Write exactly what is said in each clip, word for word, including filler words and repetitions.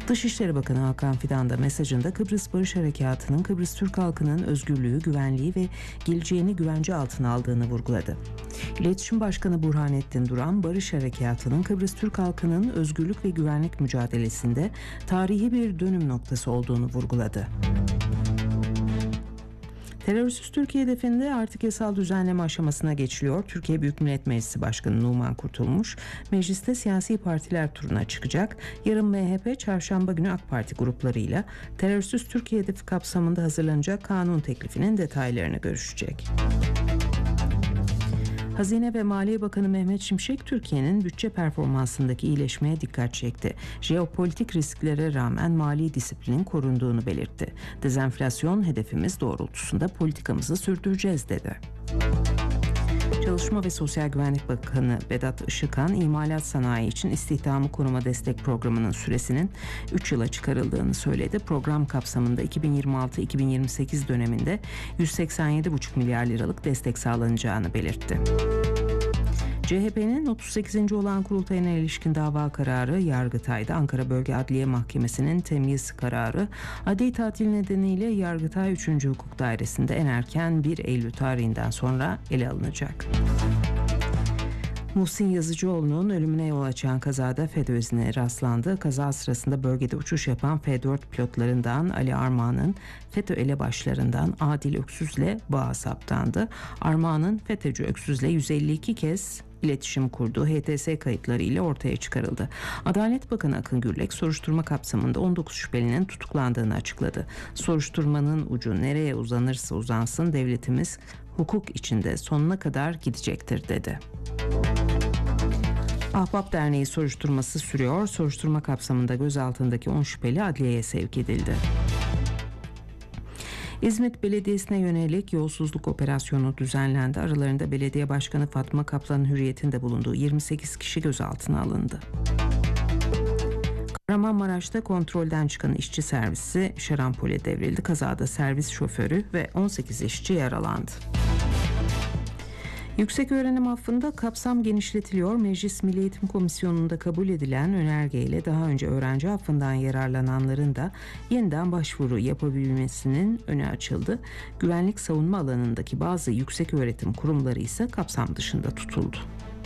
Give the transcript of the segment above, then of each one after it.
Dışişleri Bakanı Hakan Fidan da mesajında Kıbrıs Barış Harekatı'nın Kıbrıs Türk halkının özgürlüğü, güvenliği ve geleceğini güvence altına aldığını vurguladı. İletişim Başkanı Burhanettin Duran, Barış Harekatı'nın Kıbrıs Türk halkının özgürlük ve güvenlik mücadelesinde tarihi bir dönüm noktası olduğunu vurguladı. Terörsüz Türkiye hedefinde artık yasal düzenleme aşamasına geçiliyor. Türkiye Büyük Millet Meclisi Başkanı Numan Kurtulmuş, mecliste siyasi partiler turuna çıkacak. Yarın M H P, çarşamba günü AK Parti gruplarıyla terörsüz Türkiye hedefi kapsamında hazırlanacak kanun teklifinin detaylarını görüşecek. Hazine ve Maliye Bakanı Mehmet Şimşek, Türkiye'nin bütçe performansındaki iyileşmeye dikkat çekti. Jeopolitik risklere rağmen mali disiplinin korunduğunu belirtti. Dezenflasyon hedefimiz doğrultusunda politikamızı sürdüreceğiz dedi. Çalışma ve Sosyal Güvenlik Bakanı Vedat Işıkhan, imalat sanayi için istihdamı koruma destek programının süresinin üç yıla çıkarıldığını söyledi. Program kapsamında iki bin yirmi altı iki bin yirmi sekiz döneminde yüz seksen yedi virgül beş milyar liralık destek sağlanacağını belirtti. C H P'nin otuz sekizinci olağan kurultayına ilişkin dava kararı Yargıtay'da. Ankara Bölge Adliye Mahkemesi'nin temyiz kararı adli tatil nedeniyle Yargıtay üçüncü Hukuk Dairesi'nde en erken bir Eylül tarihinden sonra ele alınacak. Muhsin Yazıcıoğlu'nun ölümüne yol açan kazada FETÖ izine rastlandı. Kaza sırasında bölgede uçuş yapan F dört pilotlarından Ali Armağan'ın FETÖ elebaşlarından Adil Öksüz'le bağı saptandı. Armağan'ın FETÖ'cü Öksüz'le yüz elli iki kez iletişim kurduğu H T S kayıtları ile ortaya çıkarıldı. Adalet Bakanı Akın Gürlek, soruşturma kapsamında on dokuz şüphelinin tutuklandığını açıkladı. Soruşturmanın ucu nereye uzanırsa uzansın devletimiz hukuk içinde sonuna kadar gidecektir dedi. Ahbap Derneği soruşturması sürüyor. Soruşturma kapsamında gözaltındaki on şüpheli adliyeye sevk edildi. İzmit Belediyesi'ne yönelik yolsuzluk operasyonu düzenlendi. Aralarında belediye başkanı Fatma Kaplan'ın hürriyetinde bulunduğu yirmi sekiz kişi gözaltına alındı. Kahramanmaraş'ta kontrolden çıkan işçi servisi şarampole devrildi. Kazada servis şoförü ve on sekiz işçi yaralandı. Yükseköğrenim affında kapsam genişletiliyor. Meclis Milli Eğitim Komisyonu'nda kabul edilen önergeyle daha önce öğrenci affından yararlananların da yeniden başvuru yapabilmesinin önü açıldı. Güvenlik savunma alanındaki bazı yükseköğretim kurumları ise kapsam dışında tutuldu.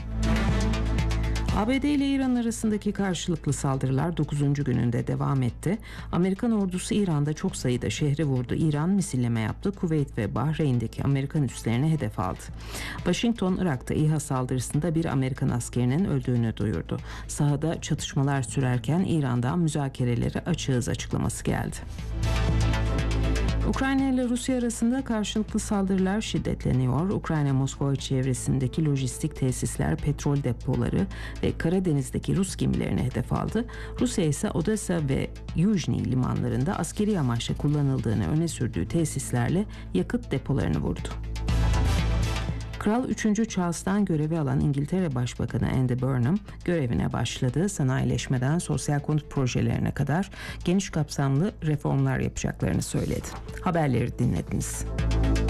A B D ile İran arasındaki karşılıklı saldırılar dokuzuncu gününde devam etti. Amerikan ordusu İran'da çok sayıda şehri vurdu. İran misilleme yaptı. Kuveyt ve Bahreyn'deki Amerikan üslerini hedef aldı. Washington, Irak'ta İHA saldırısında bir Amerikan askerinin öldüğünü duyurdu. Sahada çatışmalar sürerken İran'dan müzakerelere açığız açıklaması geldi. Ukrayna ile Rusya arasında karşılıklı saldırılar şiddetleniyor. Ukrayna, Moskova çevresindeki lojistik tesisler, petrol depoları ve Karadeniz'deki Rus gemilerini hedef aldı. Rusya ise Odessa ve Yuzhny limanlarında askeri amaçla kullanıldığını öne sürdüğü tesislerle yakıt depolarını vurdu. Kral üçüncü Charles'tan görevi alan İngiltere Başbakanı Andy Burnham görevine başladı. Sanayileşmeden sosyal konut projelerine kadar geniş kapsamlı reformlar yapacaklarını söyledi. Haberleri dinlediniz.